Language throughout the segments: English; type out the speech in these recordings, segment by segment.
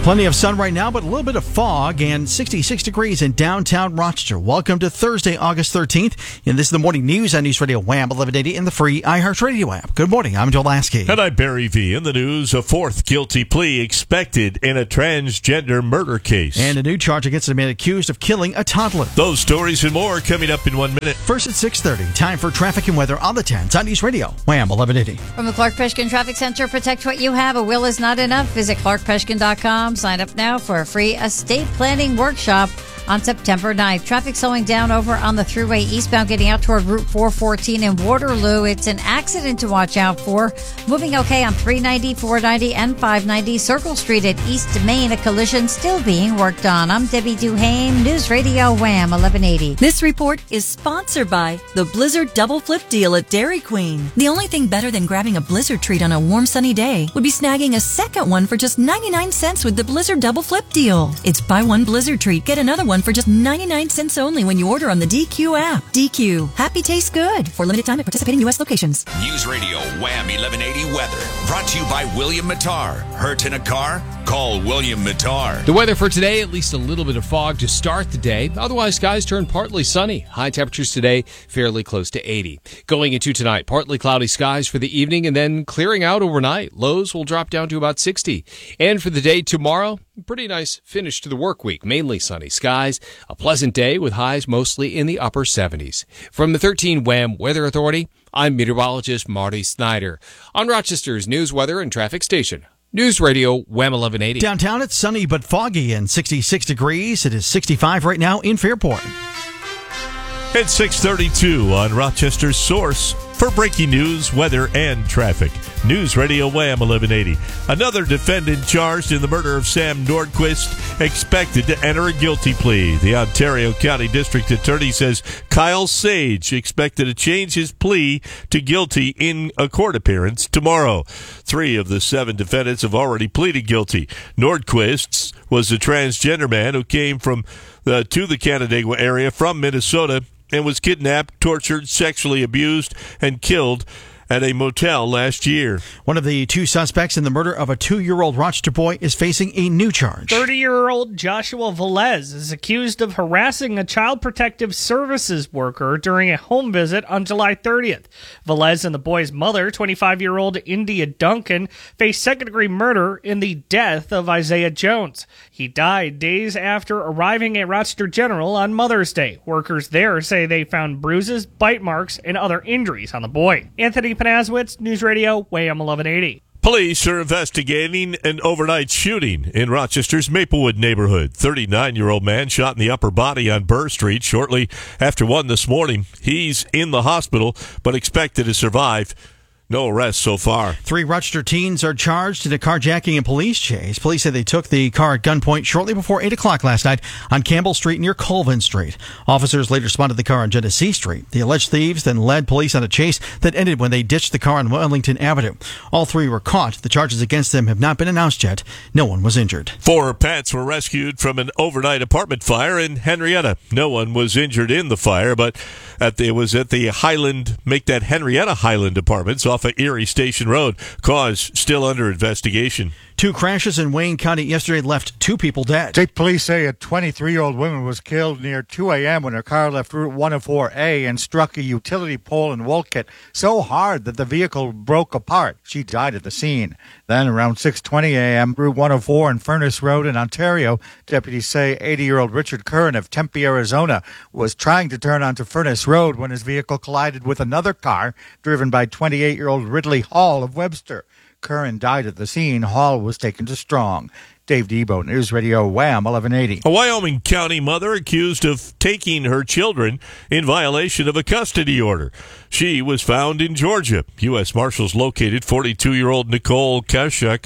Plenty of sun right now, but a little bit of fog and 66 degrees in downtown Rochester. Welcome to Thursday, August 13th. And this is the morning news on News Radio Wham 1180 in the free iHeartRadio app. Good morning. I'm Joel Lasky. And I'm Barry V. In the news, a fourth guilty plea expected in a transgender murder case. And a new charge against a man accused of killing a toddler. Those stories and more coming up in 1 minute. First at 6:30. Time for traffic and weather on the 10s on News Radio Wham 1180. From the Clark Peshkin Traffic Center, protect what you have. A will is not enough. Visit clarkpeshkin.com. Sign up now for a free estate planning workshop on September 9th. Traffic slowing down over on the Thruway eastbound getting out toward Route 414 in Waterloo. It's an accident to watch out for. Moving okay on 390, 490, and 590 Circle Street at East Main. A collision still being worked on. I'm Debbie Duhame, News Radio Wham 1180. This report is sponsored by the Blizzard Double Flip Deal at Dairy Queen. The only thing better than grabbing a Blizzard treat on a warm sunny day would be snagging a second one for just 99 cents with the Blizzard Double Flip Deal. It's buy one Blizzard treat, get another one for just 99 cents only when you order on the DQ app. DQ. Happy tastes good. For limited time at participating U.S. locations. News Radio Wham 1180 weather. Brought to you by William Mattar. Hurt in a car? Call William Mattar. The weather for today, at least a little bit of fog to start the day. Otherwise, skies turn partly sunny. High temperatures today, fairly close to 80. Going into tonight, partly cloudy skies for the evening and then clearing out overnight. Lows will drop down to about 60. And for the day tomorrow, pretty nice finish to the work week. Mainly sunny skies. A pleasant day with highs mostly in the upper 70s. From the 13 Wham Weather Authority, I'm meteorologist Marty Snyder. On Rochester's News, Weather, and Traffic Station. News Radio Wham 1180. Downtown, it's sunny but foggy and 66 degrees. It is 65 right now in Fairport. It's 6:32 on Rochester's source for breaking news, weather, and traffic. News Radio Wham 1180. Another defendant charged in the murder of Sam Nordquist expected to enter a guilty plea. The Ontario County District Attorney says Kyle Sage expected to change his plea to guilty in a court appearance tomorrow. 3 of the 7 defendants have already pleaded guilty. Nordquist was a transgender man who came to the Canandaigua area from Minnesota and was kidnapped, tortured, sexually abused, and killed at a motel last year. One of the 2 suspects in the murder of a 2-year-old Rochester boy is facing a new charge. 30-year-old Joshua Velez is accused of harassing a Child Protective Services worker during a home visit on July 30th. Velez and the boy's mother, 25-year-old India Duncan, faced second-degree murder in the death of Isaiah Jones. He died days after arriving at Rochester General on Mother's Day. Workers there say they found bruises, bite marks, and other injuries on the boy. Anthony Panazwitz, News Radio, Wham 1180. Police are investigating an overnight shooting in Rochester's Maplewood neighborhood. 39-year-old man shot in the upper body on Burr Street shortly after 1 this morning. He's in the hospital, but expected to survive. No arrests so far. 3 Rochester teens are charged in a carjacking and police chase. Police say they took the car at gunpoint shortly before 8 o'clock last night on Campbell Street near Colvin Street. Officers later spotted the car on Genesee Street. The alleged thieves then led police on a chase that ended when they ditched the car on Wellington Avenue. All 3 were caught. The charges against them have not been announced yet. No one was injured. 4 pets were rescued from an overnight apartment fire in Henrietta. No one was injured in the fire, but it was at the Henrietta Highland Apartments off of Erie Station Road. Cause still under investigation. 2 crashes in Wayne County yesterday left 2 people dead. State police say a 23-year-old woman was killed near 2 a.m. when her car left Route 104A and struck a utility pole in Wolcott so hard that the vehicle broke apart. She died at the scene. Then around 6:20 a.m., Route 104 and Furnace Road in Ontario, deputies say 80-year-old Richard Curran of Tempe, Arizona, was trying to turn onto Furnace Road when his vehicle collided with another car driven by 28-year-old Ridley Hall of Webster. Curran died at the scene. Hall was taken to Strong. Dave Debo, News Radio Wham 1180. A Wyoming County mother accused of taking her children in violation of a custody order. She was found in Georgia. U.S. Marshals located 42-year-old Nicole Koshuk,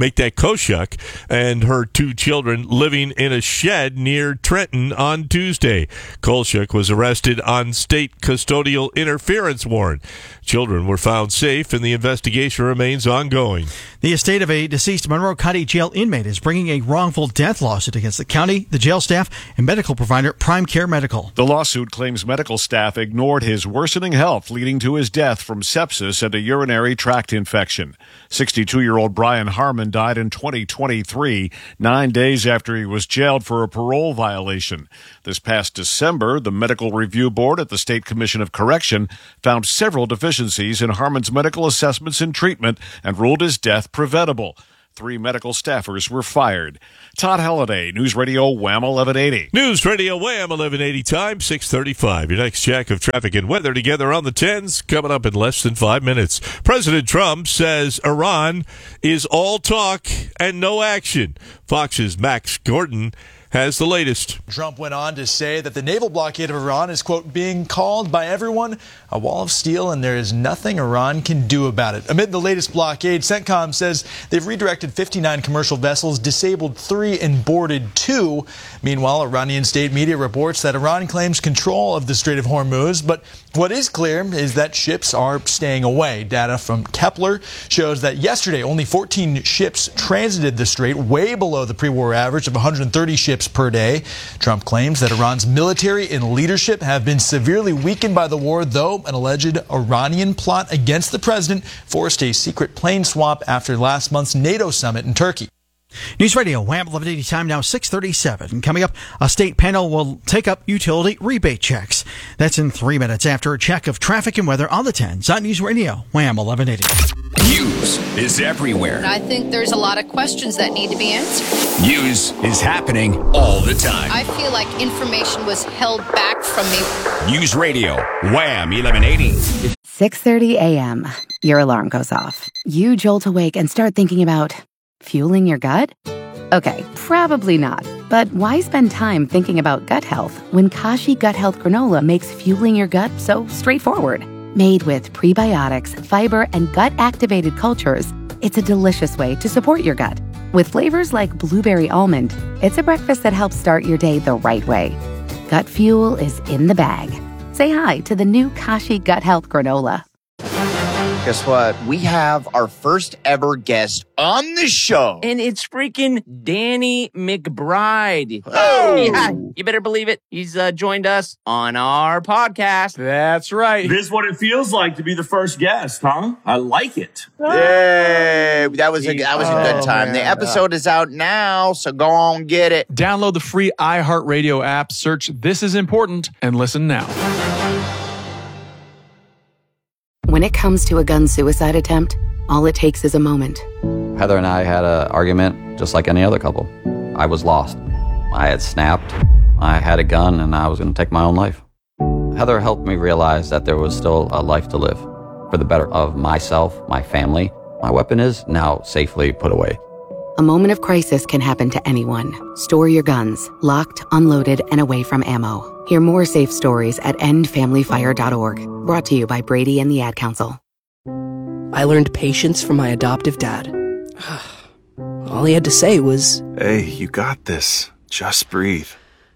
and her 2 children living in a shed near Trenton on Tuesday. Koshuk was arrested on state custodial interference warrant. Children were found safe, and the investigation remains ongoing. The estate of a deceased Monroe County Jail inmate is bringing bringing a wrongful death lawsuit against the county, the jail staff, and medical provider Prime Care Medical. The lawsuit claims medical staff ignored his worsening health, leading to his death from sepsis and a urinary tract infection. 62-year-old Brian Harmon died in 2023, 9 days after he was jailed for a parole violation. This past December, the Medical Review Board at the State Commission of Correction found several deficiencies in Harmon's medical assessments and treatment and ruled his death preventable. 3 medical staffers were fired. Todd Halliday, News Radio Wham 1180. News Radio Wham 1180 time, 6:35. Your next check of traffic and weather together on the 10s coming up in less than 5 minutes. President Trump says Iran is all talk and no action. Fox's Max Gordon has the latest. Trump went on to say that the naval blockade of Iran is, quote, being called by everyone a wall of steel, and there is nothing Iran can do about it. Amid the latest blockade, CENTCOM says they've redirected 59 commercial vessels, disabled 3 and boarded 2. Meanwhile, Iranian state media reports that Iran claims control of the Strait of Hormuz, but what is clear is that ships are staying away. Data from Kepler shows that yesterday only 14 ships transited the strait, way below the pre-war average of 130 ships per day. Trump claims that Iran's military and leadership have been severely weakened by the war, though an alleged Iranian plot against the president forced a secret plane swap after last month's NATO summit in Turkey. News Radio Wham 1180 time now 6:37. Coming up, a state panel will take up utility rebate checks. That's in 3 minutes after a check of traffic and weather on the 10s on News Radio Wham 1180. News is everywhere. I think there's a lot of questions that need to be answered. News is happening all the time. I feel like information was held back from me. News Radio Wham 1180. 6:30 a.m. Your alarm goes off. You jolt awake and start thinking about fueling your gut? Okay, probably not. But why spend time thinking about gut health when Kashi Gut Health Granola makes fueling your gut so straightforward? Made with prebiotics, fiber, and gut-activated cultures, it's a delicious way to support your gut. With flavors like blueberry almond, it's a breakfast that helps start your day the right way. Gut fuel is in the bag. Say hi to the new Kashi Gut Health Granola. Guess what? We have our first ever guest on the show. And it's freaking Danny McBride. Oh! Yeah, you better believe it. He's joined us on our podcast. That's right. This is what it feels like to be the first guest, huh? I like it. Yay! That was a good time. Man. The episode is out now, so go on get it. Download the free iHeartRadio app, search This Is Important, and listen now. When it comes to a gun suicide attempt, all it takes is a moment. Heather and I had an argument just like any other couple. I was lost. I had snapped. I had a gun and I was going to take my own life. Heather helped me realize that there was still a life to live for the better of myself, my family. My weapon is now safely put away. A moment of crisis can happen to anyone. Store your guns, locked, unloaded, and away from ammo. Hear more safe stories at endfamilyfire.org. Brought to you by Brady and the Ad Council. I learned patience from my adoptive dad. All he had to say was, "Hey, you got this. Just breathe."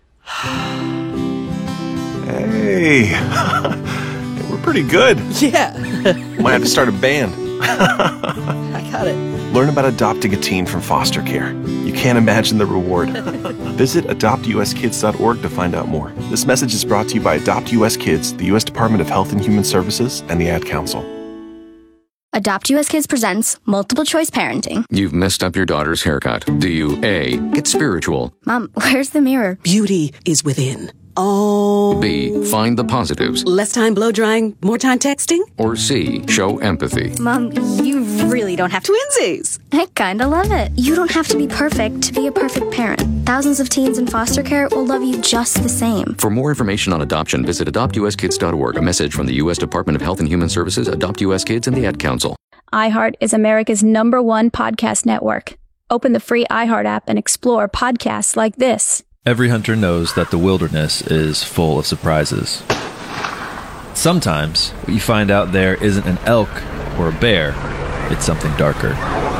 Hey, we're pretty good. Yeah. Might have to start a band. I got it. Learn about adopting a teen from foster care. You can't imagine the reward. Visit adoptuskids.org to find out more. This message is brought to you by Adopt US Kids, the U.S. Department of Health and Human Services, and the Ad Council. Adopt US Kids presents Multiple Choice Parenting. You've messed up your daughter's haircut. Do you A, get spiritual? Mom, where's the mirror? Beauty is within. Oh. B, find the positives. Less time blow drying, more time texting? Or C, show empathy. Mom, you really don't have to. Twinsies! I kinda love it. You don't have to be perfect to be a perfect parent. Thousands of teens in foster care will love you just the same. For more information on adoption, visit adoptuskids.org. A message from the U.S. Department of Health and Human Services, Adopt US Kids, and the Ad Council. iHeart is America's #1 podcast network. Open the free iHeart app and explore podcasts like this. Every hunter knows that the wilderness is full of surprises. Sometimes, what you find out there isn't an elk or a bear, it's something darker.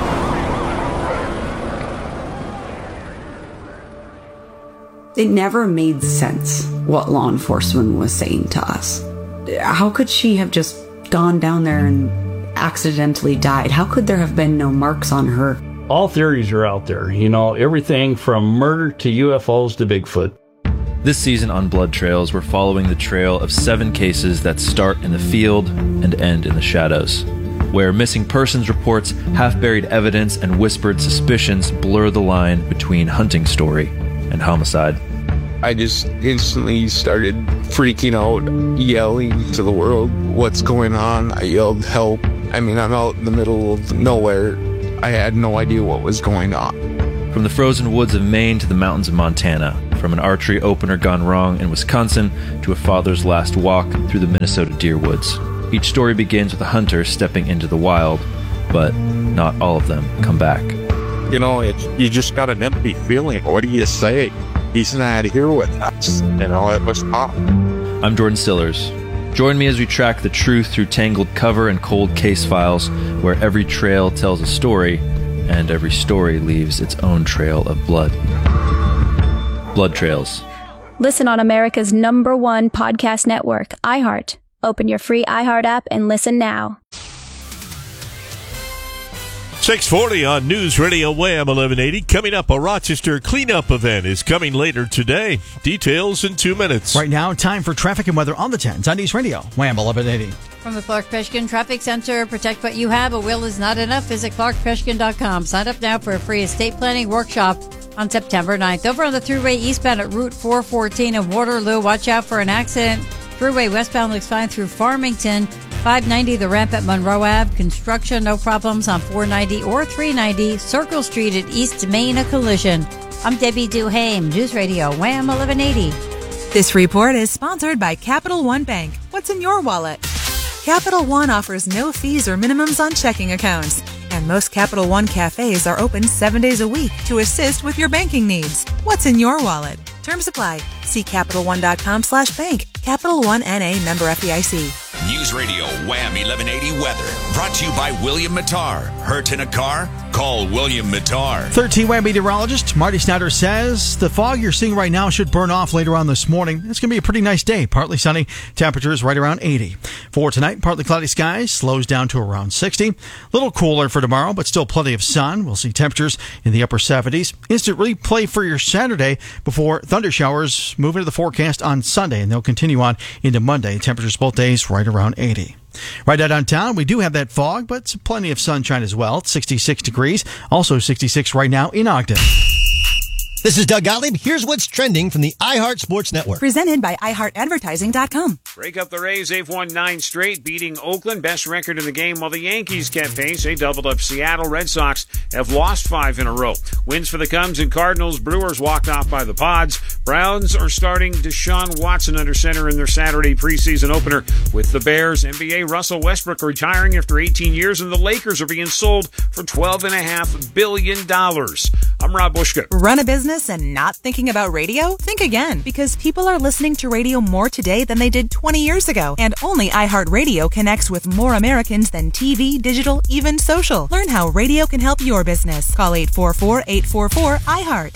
It never made sense what law enforcement was saying to us. How could she have just gone down there and accidentally died? How could there have been no marks on her All theories are out there, everything from murder to UFOs to Bigfoot. This season on Blood Trails, we're following the trail of 7 cases that start in the field and end in the shadows, where missing persons reports, half-buried evidence, and whispered suspicions blur the line between hunting story and homicide. I just instantly started freaking out, yelling to the world, "What's going on?" I yelled, "Help." I mean, I'm out in the middle of nowhere. I had no idea what was going on. From the frozen woods of Maine to the mountains of Montana, from an archery opener gone wrong in Wisconsin to a father's last walk through the Minnesota deer woods. Each story begins with a hunter stepping into the wild, but not all of them come back. You just got an empty feeling. What do you say? He's not here with us. It was tough. I'm Jordan Stillers. Join me as we track the truth through tangled cover and cold case files, where every trail tells a story, and every story leaves its own trail of blood. Blood Trails. Listen on America's #1 podcast network, iHeart. Open your free iHeart app and listen now. 640 on News Radio Wham 1180. Coming up, a Rochester cleanup event is coming later today. Details in 2 minutes. Right now, time for traffic and weather on the 10s on News Radio Wham 1180. From the Clark Peshkin Traffic Center, protect what you have. A will is not enough. Visit clarkpeshkin.com. Sign up now for a free estate planning workshop on September 9th. Over on the Thruway eastbound at Route 414 in Waterloo, watch out for an accident. Thruway westbound looks fine through Farmington. 590, the ramp at Monroe Ave. Construction, no problems on 490 or 390. Circle Street at East Main, a collision. I'm Debbie Duhame, News Radio Wham 1180. This report is sponsored by Capital One Bank. What's in your wallet? Capital One offers no fees or minimums on checking accounts. And most Capital One cafes are open 7 days a week to assist with your banking needs. What's in your wallet? Terms apply. See CapitalOne.com/bank. Capital One NA, member FDIC. News Radio Wham 1180 weather. Brought to you by William Mattar. Hurt in a car? Call William Mattar. 13 Wham meteorologist Marty Snyder says the fog you're seeing right now should burn off later on this morning. It's going to be a pretty nice day. Partly sunny. Temperatures right around 80. For tonight, partly cloudy skies. Slows down to around 60. A little cooler for tomorrow, but still plenty of sun. We'll see temperatures in the upper 70s. Instant replay for your Saturday before thunder showers move into the forecast on Sunday, and they'll continue on into Monday. Temperatures both days right around 80. Right out downtown, we do have that fog, but plenty of sunshine as well. It's 66 degrees. Also 66 right now in Ogden. This is Doug Gottlieb. Here's what's trending from the iHeart Sports Network. Presented by iHeartAdvertising.com. Break up the Rays. They've won 9 straight, beating Oakland. Best record in the game, while the Yankees kept pace. They doubled up Seattle. Red Sox have lost 5 in a row. Wins for the Cubs and Cardinals. Brewers walked off by the Pods. Browns are starting Deshaun Watson under center in their Saturday preseason opener with the Bears. NBA Russell Westbrook retiring after 18 years, and the Lakers are being sold for $12.5 billion. I'm Rob Bushka. Run a business and not thinking about radio? Think again, because people are listening to radio more today than they did 20 years ago. And only iHeartRadio connects with more Americans than TV, digital, even social. Learn how radio can help your business. Call 844-844-iHeart.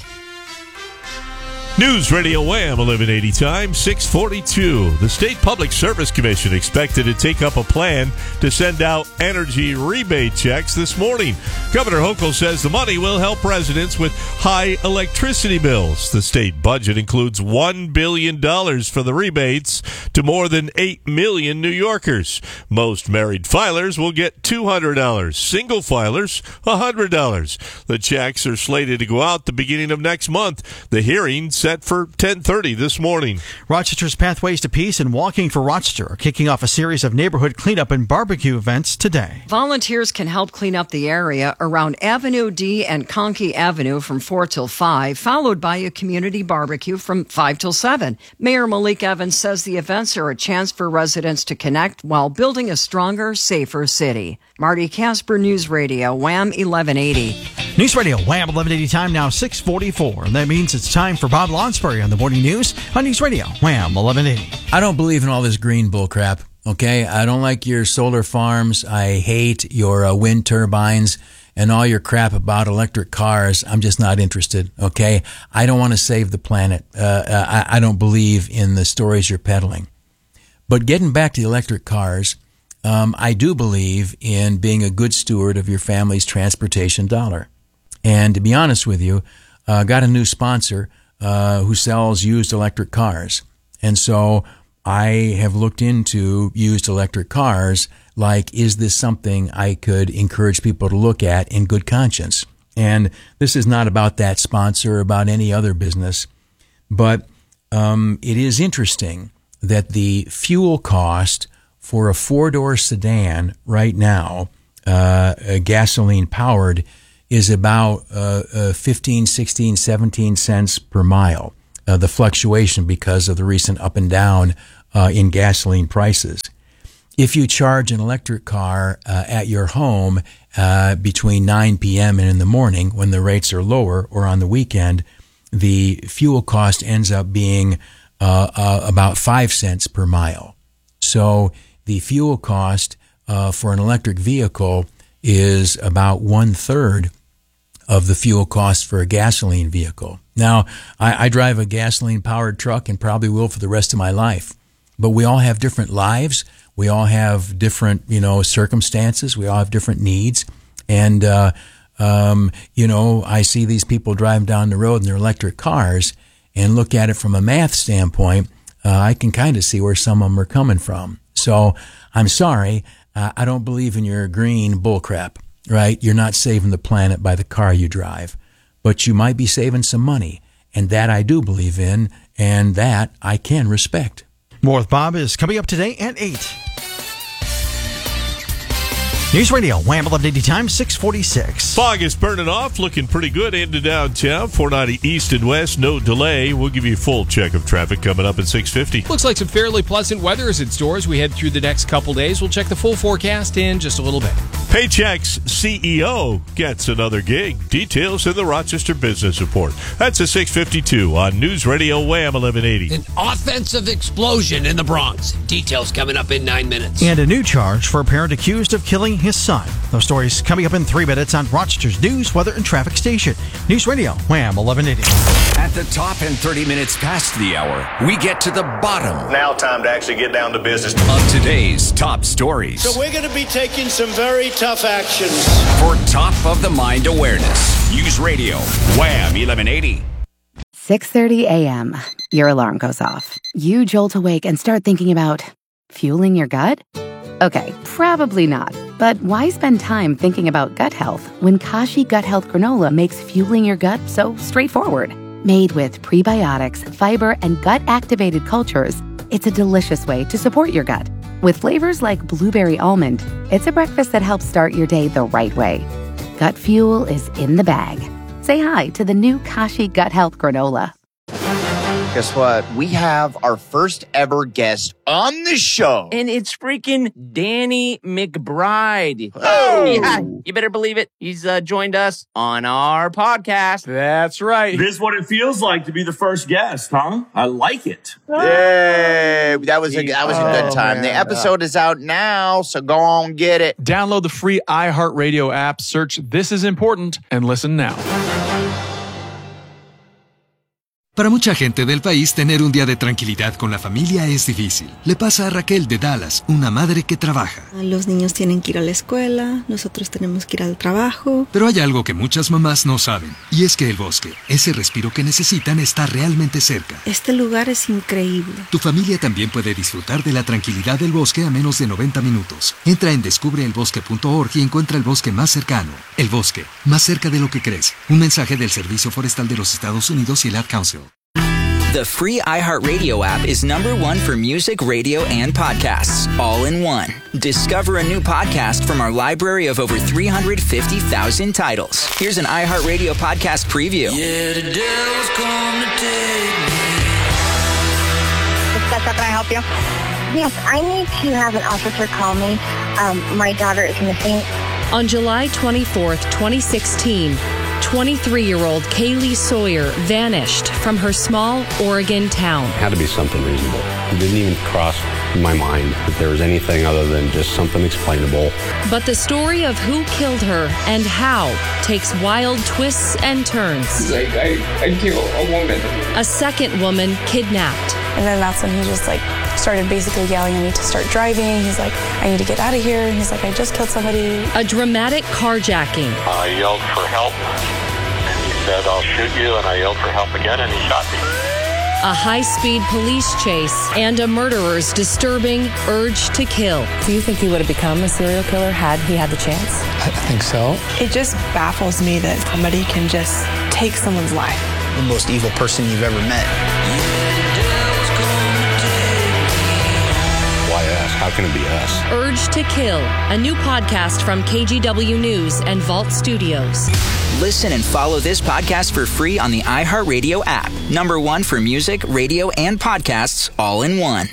News Radio Wham 1180 time, 642. The State Public Service Commission expected to take up a plan to send out energy rebate checks this morning. Governor Hochul says the money will help residents with high electricity bills. The state budget includes $1 billion for the rebates to more than 8 million New Yorkers. Most married filers will get $200. Single filers, $100. The checks are slated to go out the beginning of next month. The hearings set for 10:30 this morning. Rochester's Pathways to Peace and Walking for Rochester are kicking off a series of neighborhood cleanup and barbecue events today. Volunteers can help clean up the area around Avenue D and Conkey Avenue from 4 till 5, followed by a community barbecue from 5 till 7. Mayor Malik Evans says the events are a chance for residents to connect while building a stronger, safer city. Marty Casper, News Radio, Wham 1180. News Radio, Wham 1180 time now 6:44. And that means it's time for Bob Lonsbury on the morning news on News Radio, Wham 1180. I don't believe in all this green bull crap, okay? I don't like your solar farms. I hate your wind turbines and all your crap about electric cars. I'm just not interested, okay? I don't want to save the planet. I don't believe in the stories you're peddling. But getting back to the electric cars, I do believe in being a good steward of your family's transportation dollar. And to be honest with you, got a new sponsor who sells used electric cars. And so I have looked into used electric cars, like, is this something I could encourage people to look at in good conscience? And this is not about that sponsor or about any other business, but it is interesting that the fuel cost for a four-door sedan right now, gasoline-powered, is about 15, 16, 17 cents per mile. The fluctuation because of the recent up and down in gasoline prices. If you charge an electric car at your home between 9 p.m. and in the morning when the rates are lower, or on the weekend, the fuel cost ends up being about 5 cents per mile. So the fuel cost for an electric vehicle is about 1/3 of the fuel cost for a gasoline vehicle. Now, I drive a gasoline-powered truck and probably will for the rest of my life. But we all have different lives. We all have different, circumstances. We all have different needs. And, I see these people driving down the road in their electric cars and look at it from a math standpoint. I can kind of see where some of them are coming from. So I'm sorry. I don't believe in your green bullcrap, right? You're not saving the planet by the car you drive, but you might be saving some money. And that I do believe in, and that I can respect. More with Bob is coming up today at 8. News Radio, Wham 1180 time, 646. Fog is burning off, looking pretty good into downtown. 490 east and west, no delay. We'll give you a full check of traffic coming up at 650. Looks like some fairly pleasant weather is in store as we head through the next couple days. We'll check the full forecast in just a little bit. Paychex CEO gets another gig. Details in the Rochester Business Report. That's a 652 on News Radio Wham 1180. An offensive explosion in the Bronx. Details coming up in 9 minutes. And a new charge for a parent accused of killing his son. Those stories coming up in 3 minutes on Rochester's news, weather, and traffic station. News Radio, Wham 1180. At the top and 30 minutes past the hour, we get to the bottom. Now time to actually get down to business. Of today's top stories. So we're going to be taking some very tough actions. For top of the mind awareness, News Radio, Wham 1180. 6:30 a.m. Your alarm goes off. You jolt awake and start thinking about fueling your gut? Okay, probably not. But why spend time thinking about gut health when Kashi Gut Health Granola makes fueling your gut so straightforward? Made with prebiotics, fiber, and gut-activated cultures, it's a delicious way to support your gut. With flavors like blueberry almond, it's a breakfast that helps start your day the right way. Gut fuel is in the bag. Say hi to the new Kashi Gut Health Granola. Guess what? We have our first ever guest on the show. And it's freaking Danny McBride. Oh! Yeah, you better believe it. He's joined us on our podcast. That's right. This is what it feels like to be the first guest, huh? I like it. Yay! That was a good time. The episode is out now, so go on, get it. Download the free iHeartRadio app, search This Is Important, and listen now. Para mucha gente del país, tener un día de tranquilidad con la familia es difícil. Le pasa a Raquel de Dallas, una madre que trabaja. Los niños tienen que ir a la escuela, nosotros tenemos que ir al trabajo. Pero hay algo que muchas mamás no saben, y es que el bosque, ese respiro que necesitan, está realmente cerca. Este lugar es increíble. Tu familia también puede disfrutar de la tranquilidad del bosque a menos de 90 minutos. Entra en descubreelbosque.org y encuentra el bosque más cercano. El bosque, más cerca de lo que crees. Un mensaje del Servicio Forestal de los Estados Unidos y el Ad Council. The free iHeartRadio app is #1 for music, radio, and podcasts, all in one. Discover a new podcast from our library of over 350,000 titles. Here's an iHeartRadio podcast preview. Yeah, the devil's come to take me. Can I help you? Yes, I need to have an officer call me. My daughter is missing. On July 24th, 2016, 23-year-old Kaylee Sawyer vanished from her small Oregon town. It had to be something reasonable. It didn't even cross my mind that there was anything other than just something explainable. But the story of who killed her and how takes wild twists and turns. He's like, I killed a woman. A second woman kidnapped. And then that's when he just started basically yelling at me to start driving. He's like, I need to get out of here. He's like, I just killed somebody. A dramatic carjacking. I yelled for help. shoot you, and I yelled for help again, and he shot me. A high-speed police chase and a murderer's disturbing urge to kill. Do you think he would have become a serial killer had he had the chance? I think so. It just baffles me that somebody can just take someone's life. The most evil person you've ever met. Why us? How can it be us? Urge to Kill, a new podcast from KGW News and Vault Studios. Listen and follow this podcast for free on the iHeartRadio app. Number one for music, radio, and podcasts all in one.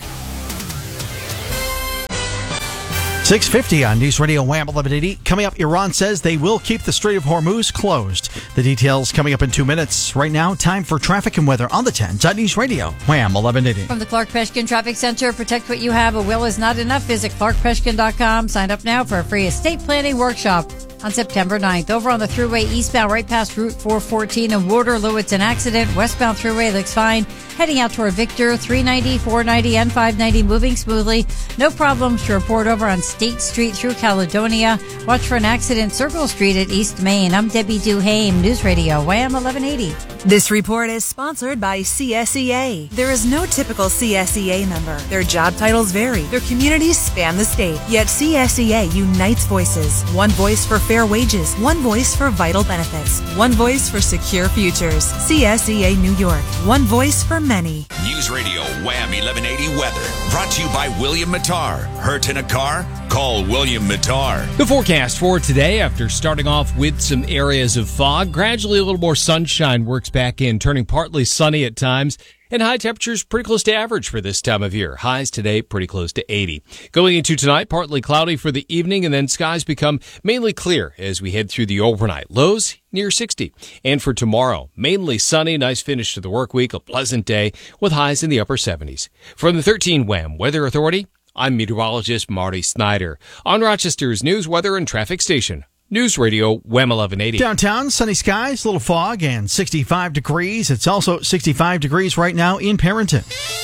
6:50 on News Radio Wham 1180. Coming up, Iran says they will keep the Strait of Hormuz closed. The details coming up in 2 minutes. Right now, time for traffic and weather on the 10s on News Radio Wham 1180. From the Clark Peshkin Traffic Center, protect what you have. A will is not enough. Visit clarkpeshkin.com. Sign up now for a free estate planning workshop on September 9th. Over on the Thruway eastbound right past Route 414 in Waterloo, it's an accident. Westbound Thruway looks fine. Heading out toward Victor, 390, 490, and 590 moving smoothly. No problems to report over on State Street through Caledonia. Watch for an accident, Circle Street at East Main. I'm Debbie Duhame, News Radio Wham 1180. This report is sponsored by CSEA. There is no typical CSEA member. Their job titles vary. Their communities span the state. Yet CSEA unites voices. One voice for fair wages. One voice for vital benefits. One voice for secure futures. CSEA New York. One voice for many. News Radio Wham 1180 weather. Brought to you by William Mattar. Hurt in a car? Call William Mattar. The forecast for today, after starting off with some areas of fog, gradually a little more sunshine works back in, turning partly sunny at times. And high temperatures pretty close to average for this time of year. Highs today pretty close to 80. Going into tonight, partly cloudy for the evening, and then skies become mainly clear as we head through the overnight. Lows near 60. And for tomorrow, mainly sunny, nice finish to the work week, a pleasant day with highs in the upper 70s. From the 13 Wham Weather Authority, I'm meteorologist Marty Snyder on Rochester's news, weather, and traffic station. News Radio Wham 1180. Downtown, sunny skies, little fog, and 65 degrees. It's also 65 degrees right now in Perrington.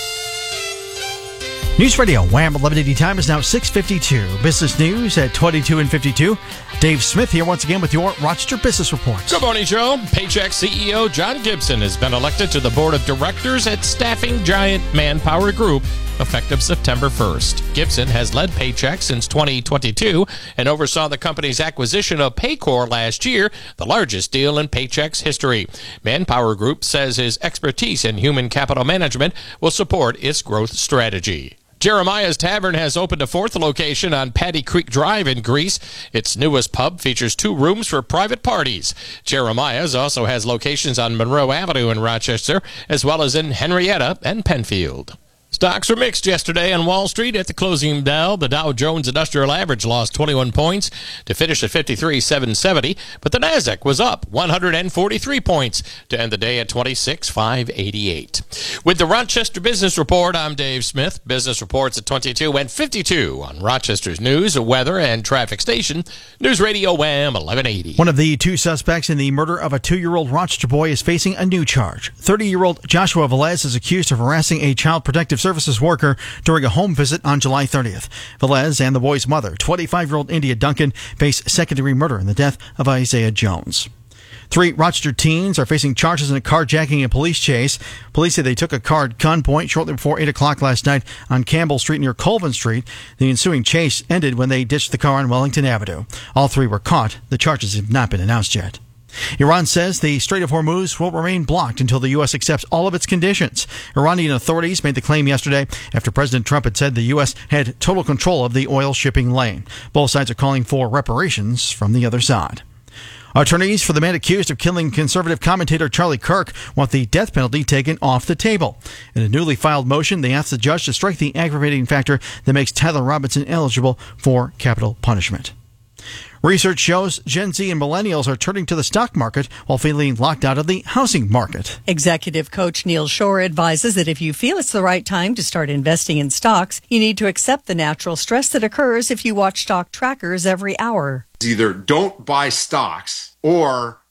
News Radio Wham 1180 time is now 6:52. Business news at 22 and 52. Dave Smith here once again with your Rochester Business Report. Good morning, Joe. Paychex CEO John Gibson has been elected to the board of directors at staffing giant Manpower Group, effective September 1st. Gibson has led Paychex since 2022 and oversaw the company's acquisition of Paycor last year, the largest deal in Paychex history. Manpower Group says his expertise in human capital management will support its growth strategy. Jeremiah's Tavern has opened a fourth location on Paddy Creek Drive in Greece. Its newest pub features 2 rooms for private parties. Jeremiah's also has locations on Monroe Avenue in Rochester, as well as in Henrietta and Penfield. Stocks were mixed yesterday on Wall Street at the closing bell. The Dow Jones Industrial Average lost 21 points to finish at 53,770, but the Nasdaq was up 143 points to end the day at 26,588. With the Rochester Business Report, I'm Dave Smith. Business reports at 22 and 52 on Rochester's news, weather, and traffic station. News Radio Wham 1180. One of the 2 suspects in the murder of a 2-year-old Rochester boy is facing a new charge. 30-year-old Joshua Velez is accused of harassing a child protective services worker during a home visit on July 30th. Velez and the boy's mother, 25-year-old India Duncan, face second-degree murder in the death of Isaiah Jones. 3 Rochester teens are facing charges in a carjacking and police chase. Police say they took a car at gunpoint shortly before 8 o'clock last night on Campbell Street near Colvin Street. The ensuing chase ended when they ditched the car on Wellington Avenue. All 3 were caught. The charges have not been announced yet. Iran says the Strait of Hormuz will remain blocked until the U.S. accepts all of its conditions. Iranian authorities made the claim yesterday after President Trump had said the U.S. had total control of the oil shipping lane. Both sides are calling for reparations from the other side. Attorneys for the man accused of killing conservative commentator Charlie Kirk want the death penalty taken off the table. In a newly filed motion, they asked the judge to strike the aggravating factor that makes Tyler Robinson eligible for capital punishment. Research shows Gen Z and millennials are turning to the stock market while feeling locked out of the housing market. Executive coach Neil Shore advises that if you feel it's the right time to start investing in stocks, you need to accept the natural stress that occurs if you watch stock trackers every hour. Either don't buy stocks or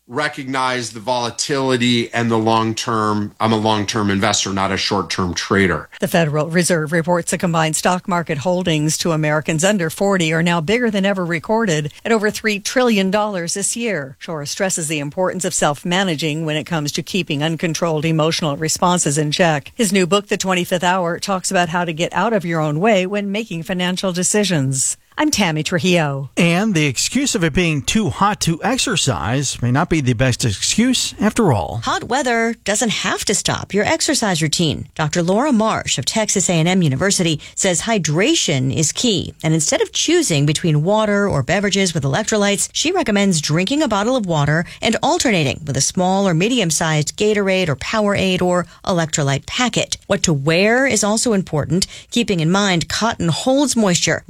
recognize the volatility and the long-term. I'm a long-term investor, not a short-term trader. The Federal Reserve reports the combined stock market holdings to Americans under 40 are now bigger than ever recorded at over $3 trillion this year. Shora stresses the importance of self-managing when it comes to keeping uncontrolled emotional responses in check. His new book, The 25th Hour, talks about how to get out of your own way when making financial decisions. I'm Tammy Trujillo. And the excuse of it being too hot to exercise may not be the best excuse after all. Hot weather doesn't have to stop your exercise routine. Dr. Laura Marsh of Texas A&M University says hydration is key. And instead of choosing between water or beverages with electrolytes, she recommends drinking a bottle of water and alternating with a small or medium-sized Gatorade or Powerade or electrolyte packet. What to wear is also important, keeping in mind cotton holds moisture.